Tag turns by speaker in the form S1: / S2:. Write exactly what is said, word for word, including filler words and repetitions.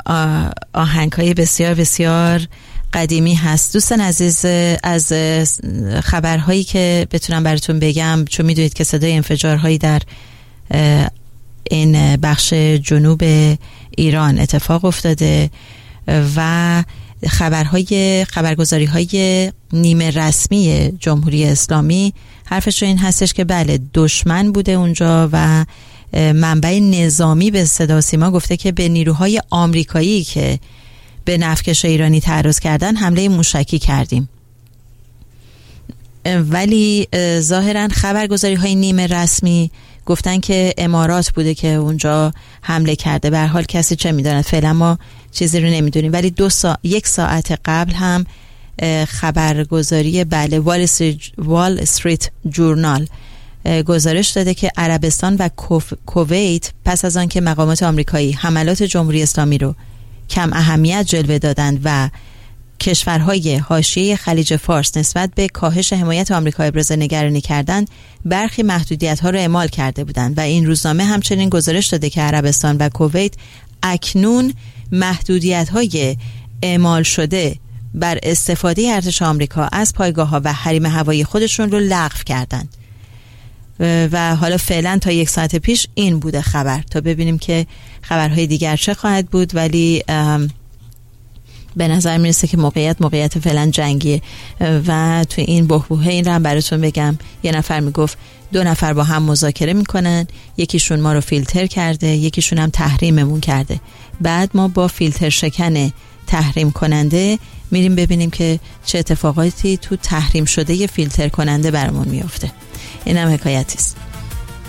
S1: آهنگ‌های بسیار بسیار قدیمی هست. دوستان عزیز، از خبرهایی که بتونم براتون بگم، چون میدونید که صدای انفجارهایی در این بخش جنوب ایران اتفاق افتاده و خبرهای خبرگزاری‌های نیمه رسمی جمهوری اسلامی حرفش این هستش که بله دشمن بوده اونجا و منبع نظامی به صدا و سیما گفته که به نیروهای آمریکایی که به نفتکش ایرانی تعرض کردن حمله موشکی کردیم. ولی ظاهرا خبرگزاری‌های نیمه رسمی گفتن که امارات بوده که اونجا حمله کرده. به هر حال کسی چه میدونه، فعلا ما چیزی رو نمیدونیم. ولی دو سا... یک ساعت قبل هم خبرگزاری بله وال استریت, وال استریت جورنال گزارش داده که عربستان و کوف... کویت پس از آن که مقامات آمریکایی حملات جمهوری اسلامی رو کم اهمیت جلوه دادند و کشورهای حاشیه خلیج فارس نسبت به کاهش حمایت آمریکا ابراز نگرانی کردند، برخی محدودیت‌ها را اعمال کرده بودند و این روزنامه همچنین گزارش داده که عربستان و کویت اکنون محدودیت‌های اعمال شده بر استفاده ارتش آمریکا از پایگاه‌ها و حریم هوایی خودشون رو لغو کردند. و حالا فعلا تا یک ساعت پیش این بوده خبر، تا ببینیم که خبرهای دیگر چه خواهد بود. ولی به نظر میرسه که موقعیت موقعیت فعلا جنگیه و تو این بحبوحه این رو هم براتون بگم. یه نفر میگفت دو نفر با هم مذاکره میکنن، یکیشون ما رو فیلتر کرده، یکیشون هم تحریممون کرده. بعد ما با فیلتر شکن تحریم کننده میریم ببینیم که چه اتفاقاتی تو تحریم شده ی فیلتر کننده برامون میفته. این هم حکایتی است.